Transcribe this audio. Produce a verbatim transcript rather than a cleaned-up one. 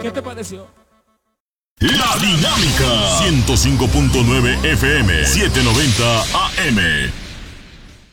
¿Qué te pareció? La Dinámica ciento cinco punto nueve F M, setecientos noventa A M.